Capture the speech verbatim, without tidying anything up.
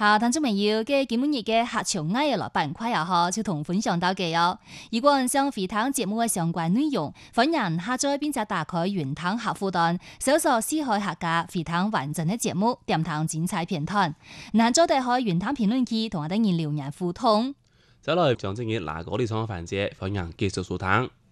好，聽眾朋友嘅今日嘅客場藝嘅板塊啊，嗬，就同分享到嘅哦。如果想回聽節目嘅相關內容，歡迎下載並且打開雲聽客戶端，搜索四海客家回聽完整嘅節目，點聽精彩片段。嗱，做地開雲聽評論區同我哋人留言互動。 再來將正嘅嗱嗰啲雙環節，歡迎繼續收聽。